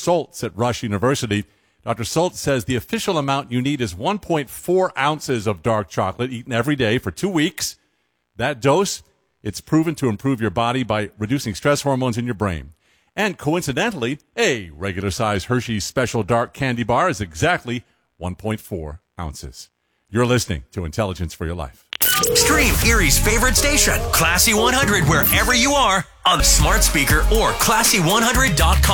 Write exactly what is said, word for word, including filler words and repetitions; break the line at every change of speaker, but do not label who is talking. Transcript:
Soltz at Rush University. Doctor Soltz says the official amount you need is one point four ounces of dark chocolate eaten every day for two weeks. That dose, it's proven to improve your body by reducing stress hormones in your brain. And coincidentally, a regular-sized Hershey's Special Dark Candy Bar is exactly one point four ounces. You're listening to Intelligence for Your Life.
Stream Erie's favorite station, Classy one hundred, wherever you are on the smart speaker or classy one hundred dot com.